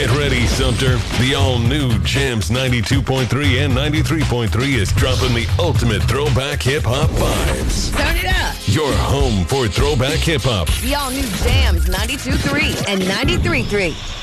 Get ready, Sumter. The all-new Jams 92.3 and 93.3 is dropping the ultimate throwback hip-hop vibes. Turn it up. Your home for throwback hip-hop. The all-new Jams 92.3 and 93.3.